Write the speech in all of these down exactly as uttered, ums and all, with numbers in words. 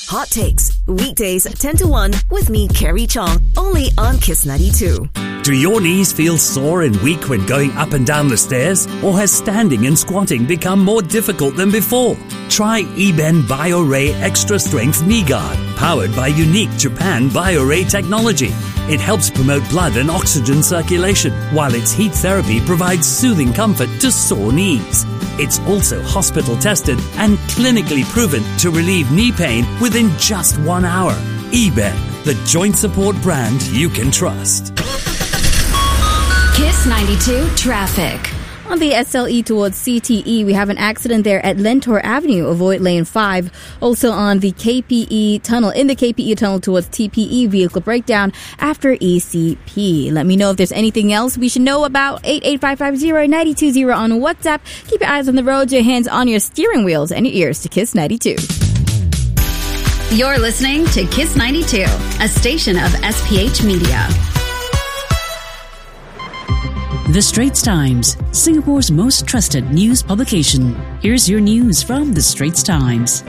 Hot Takes, weekdays ten to one with me, Carrie Chong, only on Kiss ninety-two. Do your knees feel sore and weak when going up and down the stairs? Or has standing and squatting become more difficult than before? Try eBen BioRay Extra Strength Knee Guard, powered by unique Japan BioRay technology. It helps promote blood and oxygen circulation, while its heat therapy provides soothing comfort to sore knees. It's also hospital tested and clinically proven to relieve knee pain within just one hour. eBen, the joint support brand you can trust. Kiss ninety-two traffic. On the S L E towards C T E, we have an accident there at Lentor Avenue. Avoid lane five. Also on the K P E tunnel, in the K P E tunnel towards T P E, vehicle breakdown after E C P. Let me know if there's anything else we should know about. eight eight five five zero nine two zero on WhatsApp. Keep your eyes on the road, your hands on your steering wheels, and your ears to Kiss ninety-two. You're listening to Kiss ninety-two, a station of S P H Media. The Straits Times, Singapore's most trusted news publication. Here's your news from The Straits Times.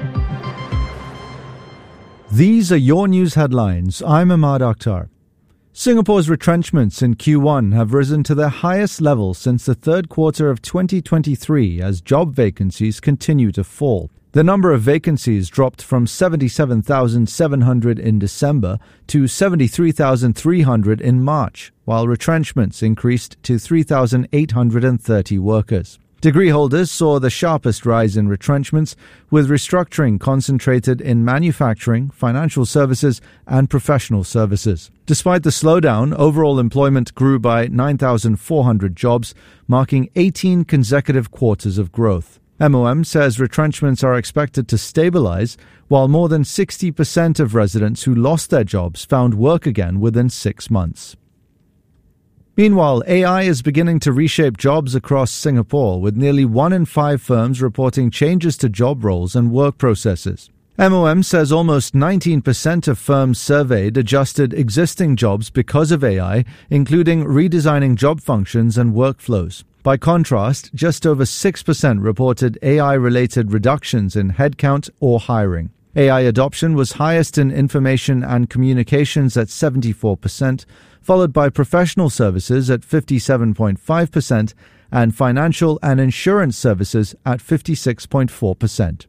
These are your news headlines. I'm Ahmad Akhtar. Singapore's retrenchments in Q one have risen to their highest level since the third quarter of twenty twenty-three as job vacancies continue to fall. The number of vacancies dropped from seventy-seven thousand seven hundred in December to seventy-three thousand three hundred in March, while retrenchments increased to three thousand eight hundred thirty workers. Degree holders saw the sharpest rise in retrenchments, with restructuring concentrated in manufacturing, financial services, and professional services. Despite the slowdown, overall employment grew by nine thousand four hundred jobs, marking eighteen consecutive quarters of growth. M O M says retrenchments are expected to stabilize, while more than sixty percent of residents who lost their jobs found work again within six months. Meanwhile, A I is beginning to reshape jobs across Singapore, with nearly one in five firms reporting changes to job roles and work processes. M O M says almost nineteen percent of firms surveyed adjusted existing jobs because of A I, including redesigning job functions and workflows. By contrast, just over six percent reported A I-related reductions in headcount or hiring. A I adoption was highest in information and communications at seventy-four percent, followed by professional services at fifty-seven point five percent and financial and insurance services at fifty-six point four percent.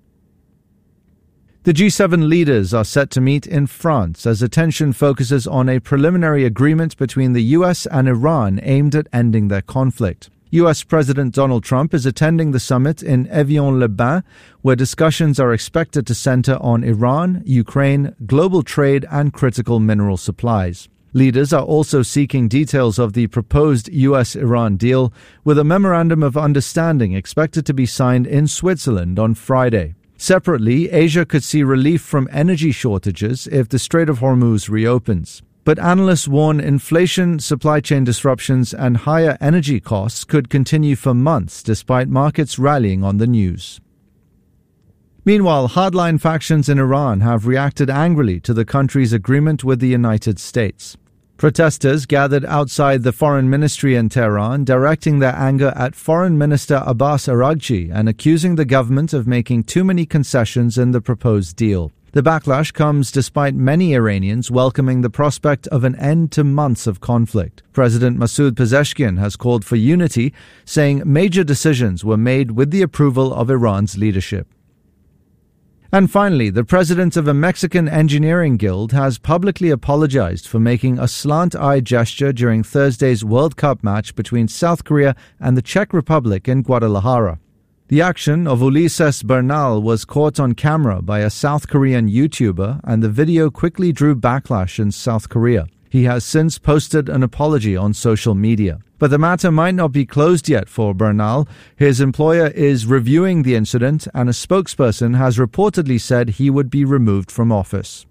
The G seven leaders are set to meet in France as attention focuses on a preliminary agreement between the U S and Iran aimed at ending their conflict. U S President Donald Trump is attending the summit in Evian-les-Bains, where discussions are expected to center on Iran, Ukraine, global trade, and critical mineral supplies. Leaders are also seeking details of the proposed U S Iran deal, with a memorandum of understanding expected to be signed in Switzerland on Friday. Separately, Asia could see relief from energy shortages if the Strait of Hormuz reopens. But analysts warn inflation, supply chain disruptions, and higher energy costs could continue for months despite markets rallying on the news. Meanwhile, hardline factions in Iran have reacted angrily to the country's agreement with the United States. Protesters gathered outside the foreign ministry in Tehran, directing their anger at Foreign Minister Abbas Araghchi and accusing the government of making too many concessions in the proposed deal. The backlash comes despite many Iranians welcoming the prospect of an end to months of conflict. President Masoud Pezeshkian has called for unity, saying major decisions were made with the approval of Iran's leadership. And finally, the president of a Mexican engineering guild has publicly apologized for making a slant-eye gesture during Thursday's World Cup match between South Korea and the Czech Republic in Guadalajara. The action of Ulises Bernal was caught on camera by a South Korean YouTuber, and the video quickly drew backlash in South Korea. He has since posted an apology on social media. But the matter might not be closed yet for Bernal. His employer is reviewing the incident, and a spokesperson has reportedly said he would be removed from office.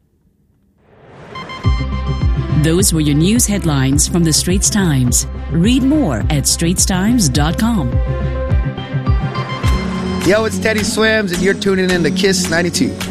Those were your news headlines from The Straits Times. Read more at straits times dot com. Yo, it's Teddy Swims, and you're tuning in to Kiss ninety-two.